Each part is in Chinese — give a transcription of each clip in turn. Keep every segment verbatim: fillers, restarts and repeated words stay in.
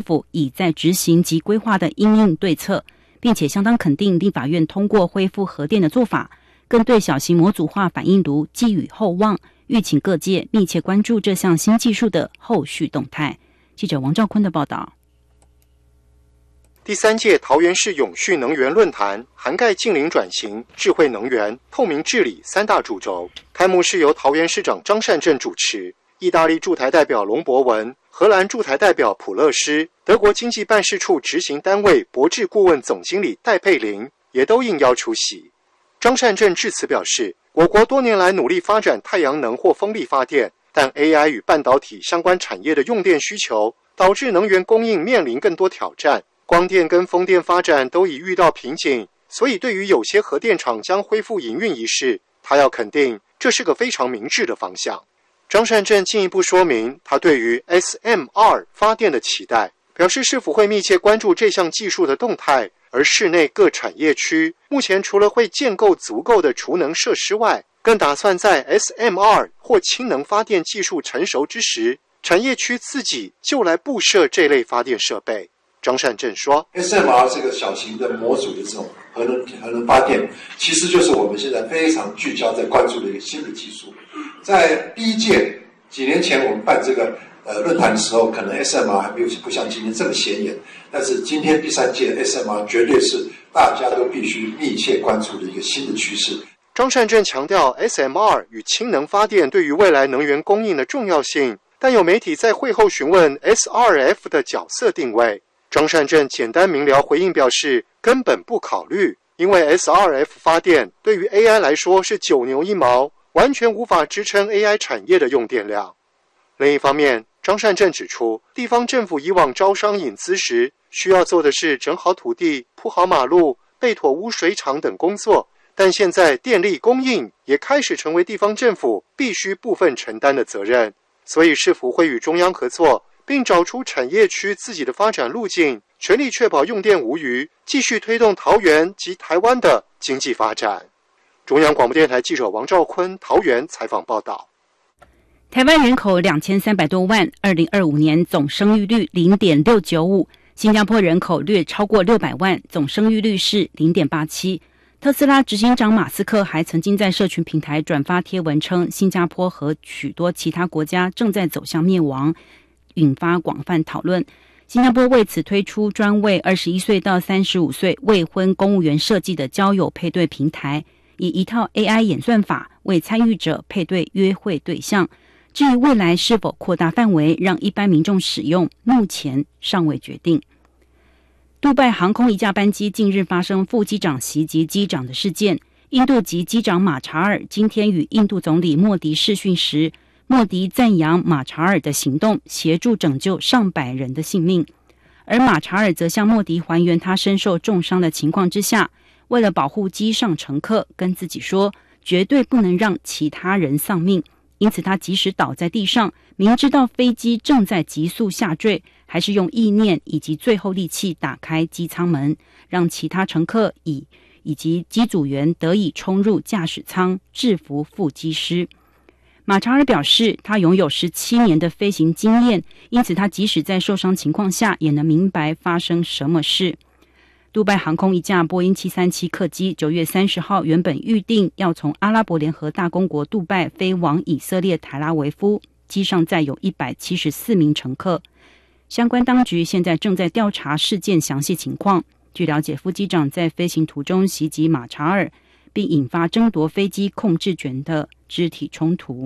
府已在执行及规划的因应对策，并且相当肯定立法院通过恢复核电的做法，更对小型模组化反应炉寄予厚望，预请各界密切关注这项新技术的后续动态。记者王兆坤的报道。 第三届桃园市永续能源论坛涵盖净零转型、智慧能源、透明治理三大主轴。开幕式由桃园市长张善政主持，意大利驻台代表龙博文、荷兰驻台代表普勒斯、德国经济办事处执行单位博智顾问总经理戴佩玲也都应邀出席。张善政致辞表示，我国多年来努力发展太阳能或风力发电，但 A I 与半导体相关产业的用电需求，导致能源供应面临更多挑战。光电跟风电发展都已遇到瓶颈，所以对于有些核电厂将恢复营运一事，他要肯定这是个非常明智的方向。张善政进一步说明他对于 S M R 发电的期待，表示市府会密切关注这项技术的动态，而市内各产业区目前除了会建构足够的储能设施外，更打算在 S M R 或氢能发电技术成熟之时，产业区自己就来布设这类发电设备。张善政说 S M R 这个小型的模组的这种核能核能发电，其实就是我们现在非常聚焦在关注的一个新的技术。在第一届几年前我们办这个呃论坛的时候，可能 S M R 还没有不像今天这么显眼，但是今天第三届 S M R 绝对是大家都必须密切关注的一个新的趋势。 张善政强调 S M R 与氢能发电对于未来能源供应的重要性，但有媒体在会后询问 S R F 的角色定位，张善政简单明了回应表示，根本不考虑，因为 S R F 发电对于 A I 来说是九牛一毛，完全无法支撑 A I 产业的用电量。另一方面，张善政指出，地方政府以往招商引资时，需要做的是整好土地、铺好马路、备妥污水厂等工作，但现在电力供应也开始成为地方政府必须部分承担的责任，所以市府会与中央合作，并找出产业区自己的发展路径，全力确保用电无虞，继续推动桃园及台湾的经济发展。中央广播电台记者王兆坤桃园采访报道。 台湾人口两千三百多万，二零二五年总生育率 零点六九五， 新加坡人口略超过六百万，总生育率是 零点八七。特斯拉执行长马斯克还曾经在社群平台转发贴文称，新加坡和许多其他国家正在走向灭亡，引发广泛讨论。新加坡为此推出专为二十一岁到三十五岁未婚公务员设计的交友配对平台，以一套 A I 演算法为参与者配对约会对象。至于未来是否扩大范围让一般民众使用，目前尚未决定。杜拜航空一架班机近日发生副机长袭击机长的事件，印度籍机长马查尔今天与印度总理莫迪视讯时，莫迪赞扬马查尔的行动协助拯救上百人的性命，而马查尔则向莫迪还原他身受重伤的情况之下，为了保护机上乘客，跟自己说绝对不能让其他人丧命，因此他即使倒在地上，明知道飞机正在急速下坠，还是用意念以及最后力气打开机舱门，让其他乘客以以及机组员得以冲入驾驶舱，制服副机师。马查尔表示，他拥有十七年的飞行经验，因此他即使在受伤情况下，也能明白发生什么事。杜拜航空一架波音七三七客机九月三十号原本预定要从阿拉伯联合大公国杜拜飞往以色列台拉维夫，机上载有一百七十四名乘客。相关当局现在正在调查事件详细情况。据了解，副机长在飞行途中袭击马查尔，并引发争夺飞机控制权的肢体冲突。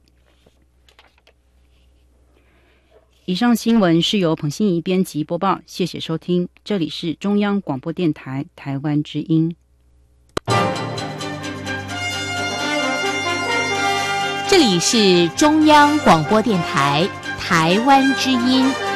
以上新闻是由彭欣怡编辑播报，谢谢收听，这里是中央广播电台台湾之音。 这里是中央广播电台台湾之音。